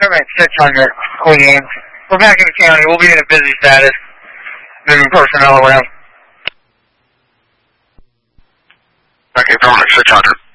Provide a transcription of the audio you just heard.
Permit 600, Queen. We're back in the county. We'll be in a busy status. Moving personnel around. Okay, Permit 600.